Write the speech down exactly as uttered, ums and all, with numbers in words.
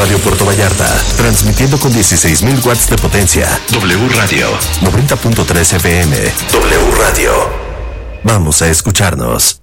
Radio Puerto Vallarta, transmitiendo con dieciséis mil watts de potencia. W Radio, noventa punto tres F M. W Radio. Vamos a escucharnos.